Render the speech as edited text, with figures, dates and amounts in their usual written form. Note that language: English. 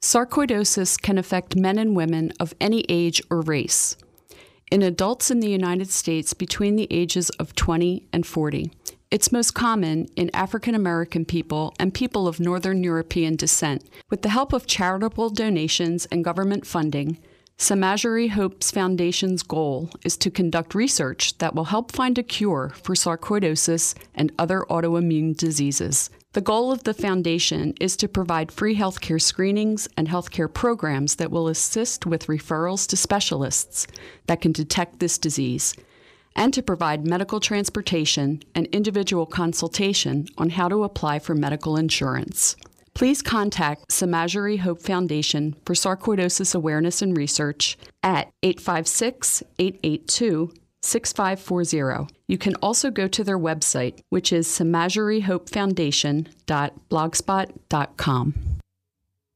Sarcoidosis can affect men and women of any age or race. In adults in the United States between the ages of 20 and 40. It's most common in African American people and people of Northern European descent. With the help of charitable donations and government funding, Samajari Hope's Foundation's goal is to conduct research that will help find a cure for sarcoidosis and other autoimmune diseases. The goal of the foundation is to provide free healthcare screenings and healthcare programs that will assist with referrals to specialists that can detect this disease, and to provide medical transportation and individual consultation on how to apply for medical insurance. Please contact Samajari Hope Foundation for Sarcoidosis Awareness and Research at 856-882-6540. You can also go to their website, which is samajarihopefoundation.blogspot.com.